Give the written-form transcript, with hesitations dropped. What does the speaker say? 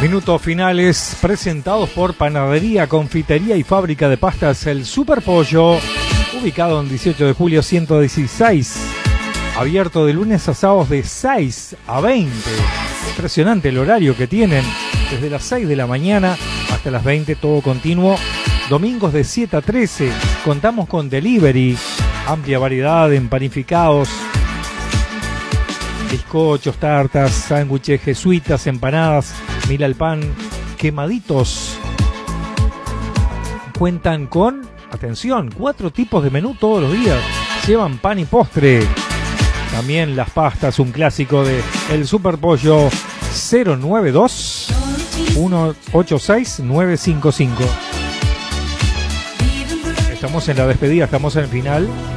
Minutos finales presentados por Panadería, Confitería y Fábrica de Pastas El Super Pollo, ubicado en 18 de julio 116, abierto de lunes a sábados de 6 a 20. Impresionante el horario que tienen, desde las 6 de la mañana hasta las 20, todo continuo. Domingos de 7 a 13, contamos con delivery, amplia variedad de empanificados, bizcochos, tartas, sándwiches, jesuitas, empanadas, mil al pan, quemaditos. Cuentan con, atención, 4 tipos de menú todos los días. Llevan pan y postre. También las pastas, un clásico de El Super Pollo. 092 186 955. Estamos en la despedida, estamos en el final.